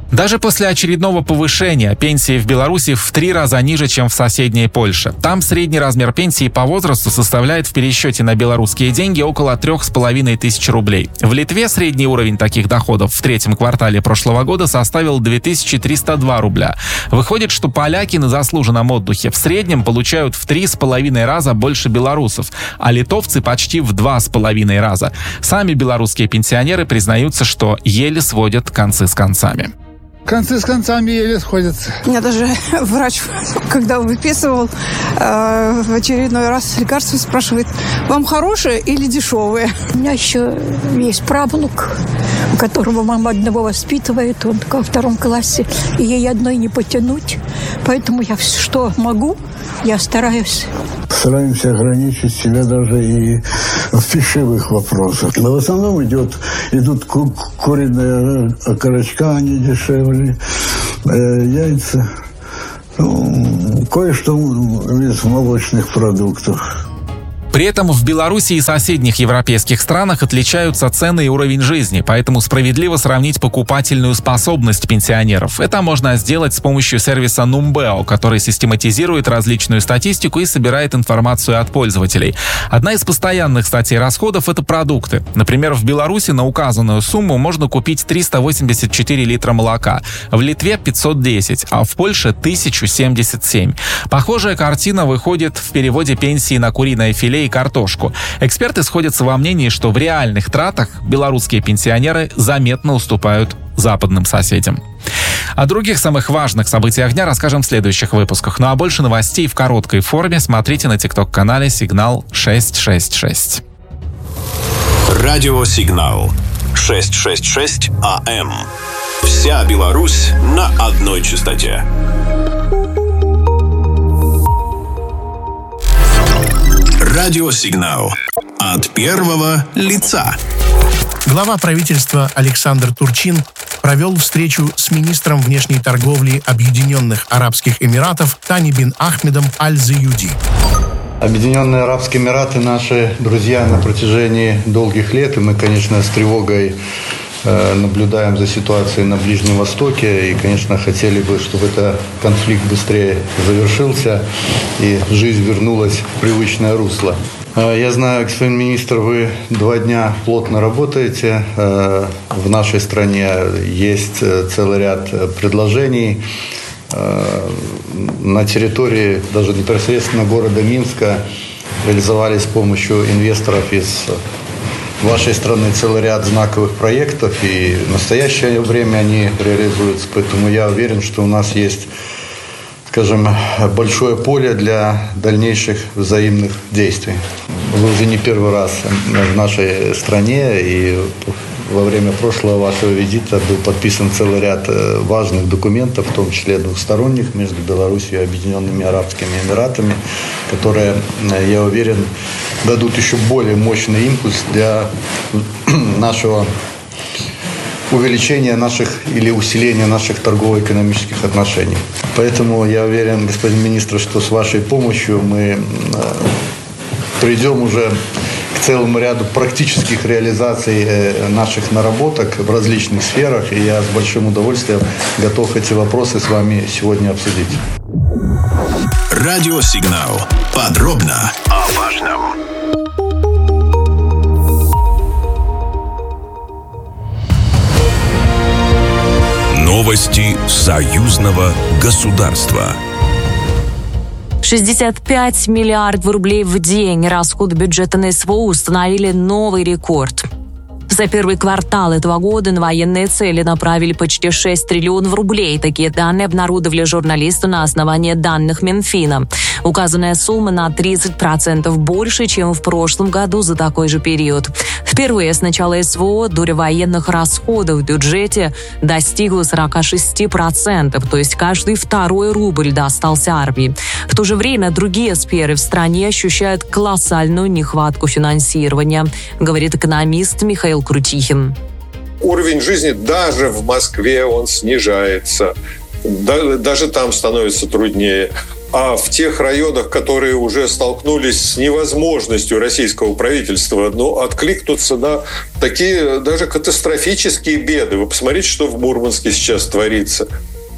Даже после очередного повышения пенсии в Беларуси в три раза ниже, чем в соседней Польше. Там средний размер пенсии по возрасту составляет в пересчете на белорусские деньги около трех с половиной тысяч рублей. В Литве средний уровень таких доходов в третьем квартале прошлого года составил две тысячи триста два рубля. Выходит, что поляки на заслуженном отдыхе в среднем получают в три с половиной раза больше белорусов, а литовцы почти в два с половиной раза. Сами белорусские пенсионеры признаются, что еле сводят концы с концами. Концы с концами еле сходятся. Меня даже врач, когда выписывал э, в очередной раз лекарства, спрашивает, вам хорошие или дешевые? У меня еще есть правнук, которого мама одного воспитывает, он во втором классе, и ей одной не потянуть. Поэтому я все, что могу, я стараюсь. Стараемся ограничить себя даже и в пищевых вопросах. Но в основном идет, идут ку- куриные окорочка, они дешевле, э, яйца, ну, кое-что из молочных продуктов. При этом в Беларуси и соседних европейских странах отличаются цены и уровень жизни, поэтому справедливо сравнить покупательную способность пенсионеров. Это можно сделать с помощью сервиса Numbeo, который систематизирует различную статистику и собирает информацию от пользователей. Одна из постоянных статей расходов – это продукты. Например, в Беларуси на указанную сумму можно купить триста восемьдесят четыре литра молока, в Литве – пятьсот десять, а в Польше – тысяча семьдесят семь. Похожая картина выходит в переводе пенсии на куриное филе и картошку. Эксперты сходятся во мнении, что в реальных тратах белорусские пенсионеры заметно уступают западным соседям. О других самых важных событиях дня расскажем в следующих выпусках. Ну а больше новостей в короткой форме смотрите на тикток-канале «Сигнал шестьсот шестьдесят шесть». Радио «Сигнал» шестьсот шестьдесят шесть АМ. Вся Беларусь на одной частоте. Радиосигнал. От первого лица. Глава правительства Александр Турчин провел встречу с министром внешней торговли Объединенных Арабских Эмиратов Тани бин Ахмедом Аль-Заюди. Объединенные Арабские Эмираты – наши друзья на протяжении долгих лет, и мы, конечно, с тревогой наблюдаем за ситуацией на Ближнем Востоке и, конечно, хотели бы, чтобы этот конфликт быстрее завершился и жизнь вернулась в привычное русло. Я знаю, господин министр, вы два дня плотно работаете. В нашей стране есть целый ряд предложений. На территории даже непосредственно города Минска реализовались с помощью инвесторов из вашей страны целый ряд знаковых проектов, и в настоящее время они реализуются. Поэтому я уверен, что у нас есть, скажем, большое поле для дальнейших взаимных действий. Вы уже не первый раз в нашей стране, и во время прошлого вашего визита был подписан целый ряд важных документов, в том числе двухсторонних, между Беларусью и Объединенными Арабскими Эмиратами, которые, я уверен, дадут еще более мощный импульс для нашего увеличения наших или усиления наших торгово-экономических отношений. Поэтому я уверен, господин министр, что с вашей помощью мы придем уже к целому ряду практических реализаций наших наработок в различных сферах, и я с большим удовольствием готов эти вопросы с вами сегодня обсудить. Радиосигнал. Подробно о важном. Новости союзного государства. шестьдесят пять миллиардов рублей в день. Расходы бюджета на СВО установили новый рекорд. За первый квартал этого года на военные цели направили почти шесть триллионов рублей. Такие данные обнародовали журналисты на основании данных Минфина. Указанная сумма на тридцать процентов больше, чем в прошлом году за такой же период. Впервые с начала СВО доля военных расходов в бюджете достигла сорок шесть процентов, то есть каждый второй рубль достался армии. В то же время другие сферы в стране ощущают колоссальную нехватку финансирования, говорит экономист Михаил Крутихин. Уровень жизни даже в Москве он снижается. Даже там становится труднее. А в тех районах, которые уже столкнулись с невозможностью российского правительства, ну, откликнуться на такие даже катастрофические беды. Вы посмотрите, что в Мурманске сейчас творится.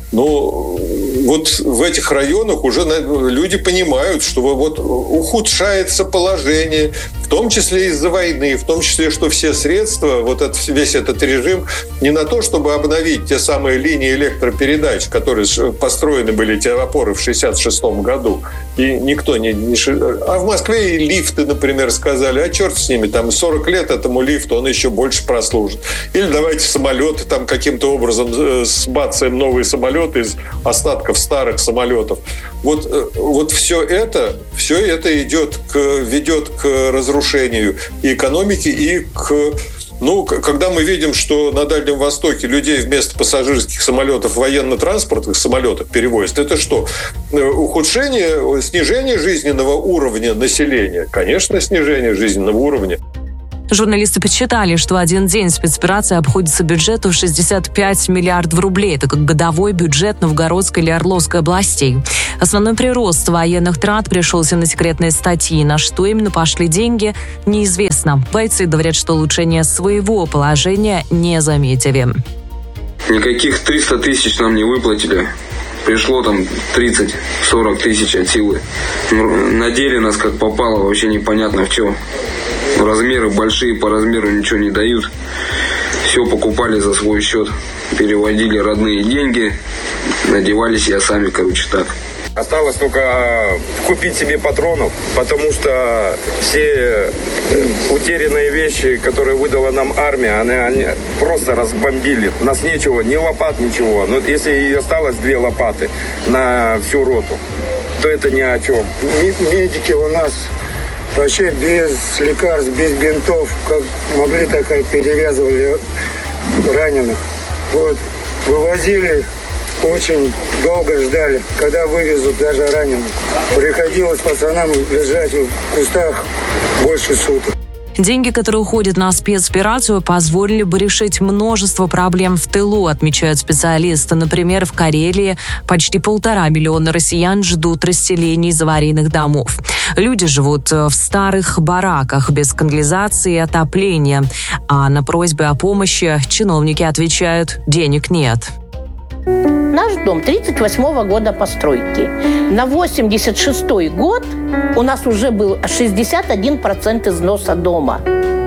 Ну, вот в этих районах уже люди понимают, что вот ухудшается положение, в том числе из-за войны, в том числе, что все средства, вот этот, весь этот режим не на то, чтобы обновить те самые линии электропередач, которые построены были, те опоры в шестьдесят шестом году, и никто не, не... А в Москве и лифты, например, сказали, а черт с ними, там сорок лет этому лифту, он еще больше прослужит. Или давайте самолеты там каким-то образом сбацаем новые самолеты из остатков старых самолетов. Вот, вот все это, все это идет к, ведет к разрушению и экономики, и к... Ну, когда мы видим, что на Дальнем Востоке людей вместо пассажирских самолетов военно-транспортных самолетов перевозят, это что? Ухудшение, снижение жизненного уровня населения? Конечно, снижение жизненного уровня. Журналисты подсчитали, что один день спецоперации обходится бюджету в шестьдесят пять миллиардов рублей. Это как годовой бюджет Новгородской или Орловской областей. Основной прирост военных трат пришелся на секретные статьи. На что именно пошли деньги, неизвестно. Бойцы говорят, что улучшение своего положения не заметили. Никаких триста тысяч нам не выплатили. Пришло там тридцать-сорок тысяч от силы. Надели нас как попало, вообще непонятно в чем. Размеры большие, по размеру ничего не дают. Все покупали за свой счет. Переводили родные деньги. Надевали себя сами, короче, так. Осталось только купить себе патронов, потому что все утерянные вещи, которые выдала нам армия, они, они просто разбомбили. У нас нечего, ни лопат, ничего. Но если и осталось две лопаты на всю роту, то это ни о чем. Медики у нас вообще без лекарств, без бинтов, как могли, так и перевязывали раненых. Вот, вывозили, очень долго ждали, когда вывезут даже раненых. Приходилось пацанам лежать в кустах больше суток. Деньги, которые уходят на спецоперацию, позволили бы решить множество проблем в тылу, отмечают специалисты. Например, в Карелии почти полтора миллиона россиян ждут расселений из аварийных домов. Люди живут в старых бараках без канализации и отопления. А на просьбы о помощи чиновники отвечают: денег нет. Наш дом тридцать восьмого года постройки. На восемьдесят шестой год у нас уже был шестьдесят один процент износа дома.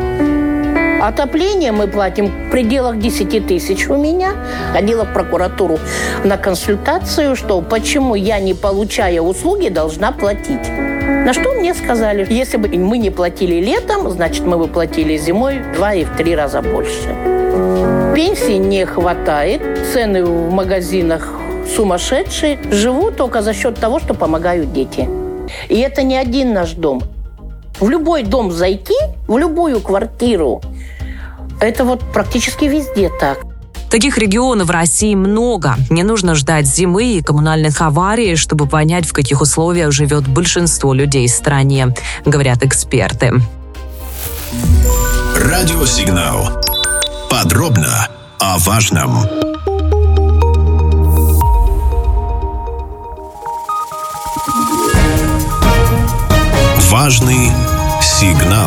Отопление мы платим в пределах десять тысяч у меня. Ходила в прокуратуру на консультацию, что почему я, не получая услуги, должна платить. На что мне сказали, если бы мы не платили летом, значит, мы бы платили зимой в два и в три раза больше. Пенсии не хватает, цены в магазинах сумасшедшие. Живу только за счет того, что помогают дети. И это не один наш дом. В любой дом зайти, в любую квартиру, это вот практически везде так. Таких регионов в России много. Не нужно ждать зимы и коммунальных аварий, чтобы понять, в каких условиях живет большинство людей в стране, говорят эксперты. Радиосигнал. Подробно о важном. Важный сигнал.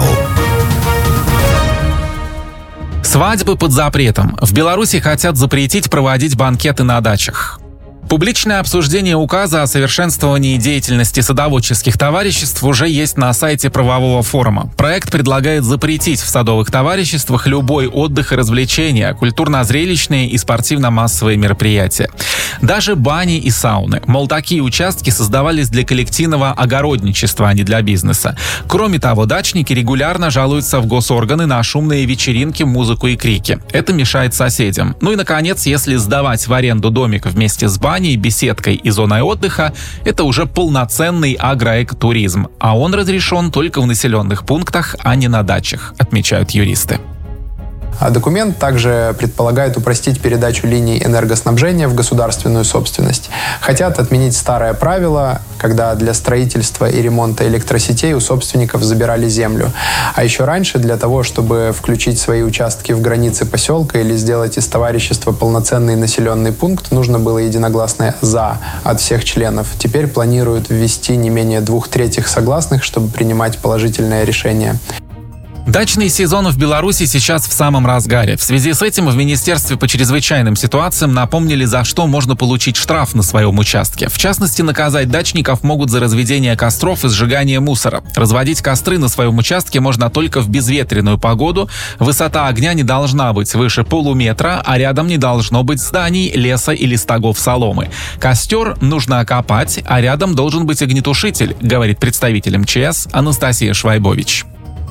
Свадьбы под запретом. В Беларуси хотят запретить проводить банкеты на дачах. Публичное обсуждение указа о совершенствовании деятельности садоводческих товариществ уже есть на сайте правового форума. Проект предлагает запретить в садовых товариществах любой отдых и развлечения, культурно-зрелищные и спортивно-массовые мероприятия. Даже бани и сауны. Мол, такие участки создавались для коллективного огородничества, а не для бизнеса. Кроме того, дачники регулярно жалуются в госорганы на шумные вечеринки, музыку и крики. Это мешает соседям. Ну и, наконец, если сдавать в аренду домик вместе с баней, беседкой и зоной отдыха, это уже полноценный агроэкотуризм, а он разрешен только в населенных пунктах, а не на дачах, отмечают юристы. Документ также предполагает упростить передачу линий энергоснабжения в государственную собственность. Хотят отменить старое правило, когда для строительства и ремонта электросетей у собственников забирали землю. А еще раньше, для того, чтобы включить свои участки в границы поселка или сделать из товарищества полноценный населенный пункт, нужно было единогласное «за» от всех членов. Теперь планируют ввести не менее двух третьих согласных, чтобы принимать положительное решение. Дачный сезон в Беларуси сейчас в самом разгаре. В связи с этим в Министерстве по чрезвычайным ситуациям напомнили, за что можно получить штраф на своем участке. В частности, наказать дачников могут за разведение костров и сжигание мусора. Разводить костры на своем участке можно только в безветренную погоду. Высота огня не должна быть выше полуметра, а рядом не должно быть зданий, леса или стогов соломы. Костер нужно окопать, а рядом должен быть огнетушитель, говорит представитель эм че эс Анастасия Швайбович.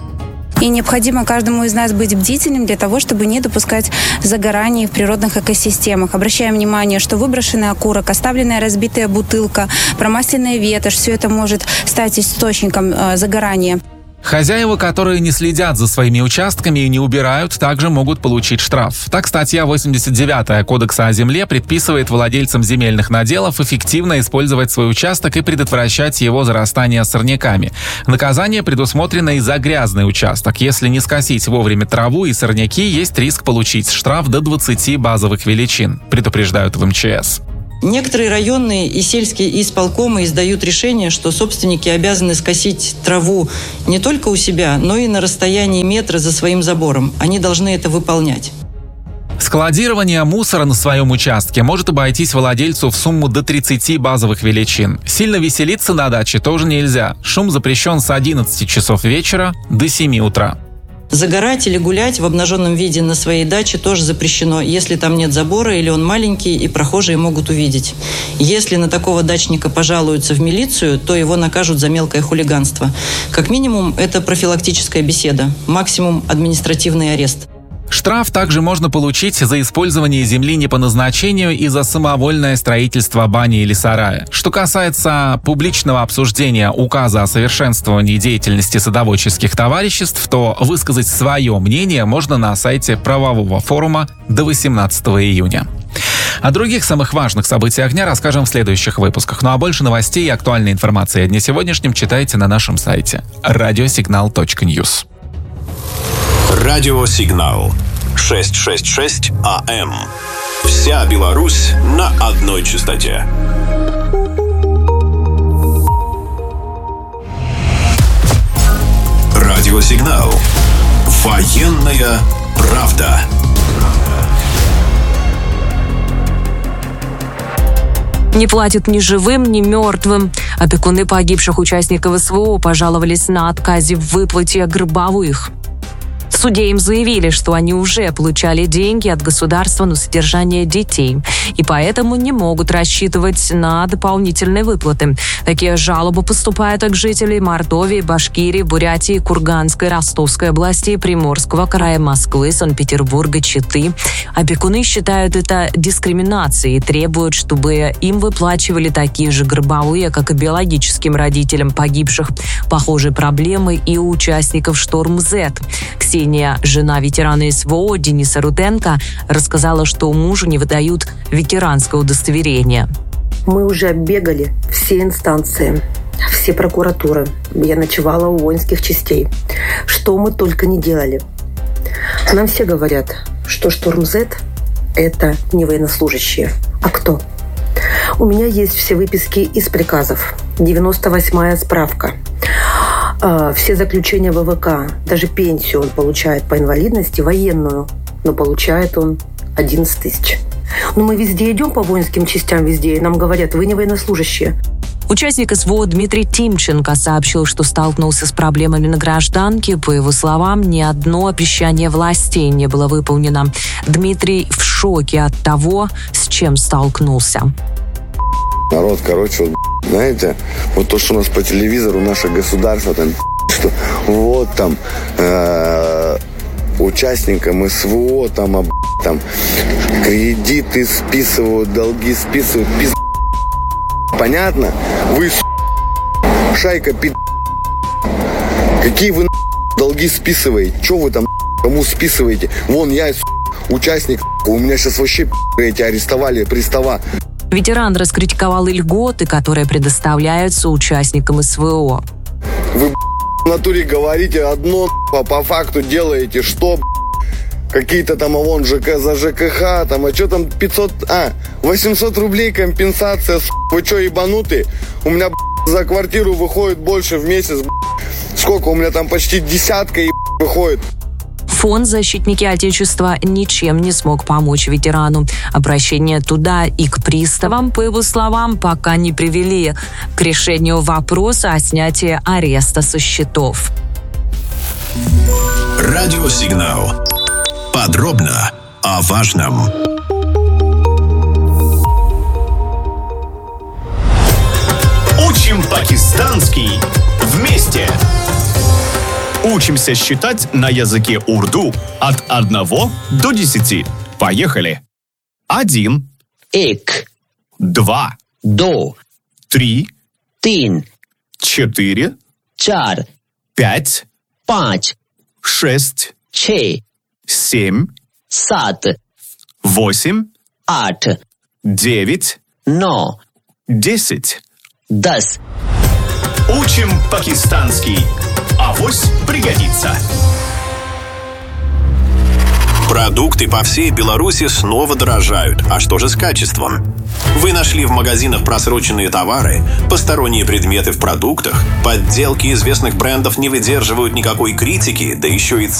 И необходимо каждому из нас быть бдительным для того, чтобы не допускать загораний в природных экосистемах. Обращаем внимание, что выброшенный окурок, оставленная разбитая бутылка, промасленная ветошь – все это может стать источником э, загорания. Хозяева, которые не следят за своими участками и не убирают, также могут получить штраф. Так, статья восемьдесят девятая Кодекса о земле предписывает владельцам земельных наделов эффективно использовать свой участок и предотвращать его зарастание сорняками. Наказание предусмотрено и за грязный участок. Если не скосить вовремя траву и сорняки, есть риск получить штраф до двадцати базовых величин, предупреждают в эм че эс. Некоторые районные и сельские исполкомы издают решение, что собственники обязаны скосить траву не только у себя, но и на расстоянии метра за своим забором. Они должны это выполнять. Складирование мусора на своем участке может обойтись владельцу в сумму до тридцати базовых величин. Сильно веселиться на даче тоже нельзя. Шум запрещен с одиннадцати часов вечера до семи утра. Загорать или гулять в обнаженном виде на своей даче тоже запрещено, если там нет забора или он маленький и прохожие могут увидеть. Если на такого дачника пожалуются в милицию, то его накажут за мелкое хулиганство. Как минимум, это профилактическая беседа, максимум административный арест. Штраф также можно получить за использование земли не по назначению и за самовольное строительство бани или сарая. Что касается публичного обсуждения указа о совершенствовании деятельности садоводческих товариществ, то высказать свое мнение можно на сайте правового форума до восемнадцатого июня. О других самых важных событиях дня расскажем в следующих выпусках. Ну а больше новостей и актуальной информации о дне сегодняшнем читайте на нашем сайте радиосигнал точка ньюс. Радиосигнал шестьсот шестьдесят шесть а эм. Вся Беларусь на одной частоте. Радиосигнал. Военная правда. Не платят ни живым, ни мертвым. Опекуны погибших участников эс вэ о пожаловались на отказе в выплате гробовых. В суде им заявили, что они уже получали деньги от государства на содержание детей, и поэтому не могут рассчитывать на дополнительные выплаты. Такие жалобы поступают от жителей Мордовии, Башкирии, Бурятии, Курганской, Ростовской области, Приморского края, Москвы, Санкт-Петербурга, Читы. Опекуны считают это дискриминацией и требуют, чтобы им выплачивали такие же гробовые, как и биологическим родителям погибших. Похожие проблемы и у участников «Шторм Зет». Ксения, жена ветерана эс вэ о Дениса Руденко, рассказала, что мужу не выдают ветеранское удостоверение. Мы уже оббегали все инстанции, все прокуратуры. Я ночевала у воинских частей. Что мы только не делали. Нам все говорят, что «Шторм Зет» – это не военнослужащие. А кто? У меня есть все выписки из приказов. девяносто восьмая справка. Все заключения вэ вэ ка, даже пенсию он получает по инвалидности, военную, но получает он одиннадцать тысяч. Но мы везде идем по воинским частям, везде, и нам говорят, вы не военнослужащие. Участник эс вэ о Дмитрий Тимченко сообщил, что столкнулся с проблемами на гражданке. По его словам, ни одно обещание властей не было выполнено. Дмитрий в шоке от того, с чем столкнулся. Народ, короче, вот, знаете, вот то, что у нас по телевизору, наше государство, там, что вот там э, участникам эс вэ о там, об, там кредиты списывают, долги списывают, пиз... Понятно? Вы, шайка, пи... Какие вы долги списываете? Че вы там кому списываете? Вон я, участник, у меня сейчас вообще эти арестовали пристава. Ветеран раскритиковал и льготы, которые предоставляются участникам СВО. Вы в натуре говорите одно, а по факту делаете что? Какие-то там, а вон ЖК за ЖКХ, там, а что там пятьсот, а, восемьсот рублей компенсация, вы что, ебанутые? У меня за квартиру выходит больше в месяц, сколько, у меня там почти десятка выходит. Фонд «Защитники Отечества» ничем не смог помочь ветерану. Обращение туда и к приставам, по его словам, пока не привели к решению вопроса о снятии ареста со счетов. Радиосигнал. Подробно о важном. Учим пакистанский вместе. Учимся считать на языке урду от одного до десяти. Поехали. Один. Эк. Два. До. Три. Тин. Четыре. Чар. Пять. Панч. Шесть. Че. Семь. Сат. Восемь. Ат. Девять. Но. Десять. Дас. Учим пакистанский. Авось пригодится. Продукты по всей Беларуси снова дорожают. А что же с качеством? Вы нашли в магазинах просроченные товары, посторонние предметы в продуктах, подделки известных брендов не выдерживают никакой критики, да еще и